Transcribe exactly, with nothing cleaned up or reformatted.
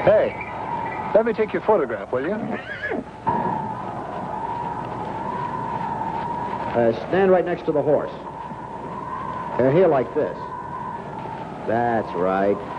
Hey, let me take your photograph, will you? Uh, stand right next to the horse. Uh, here like this. That's right.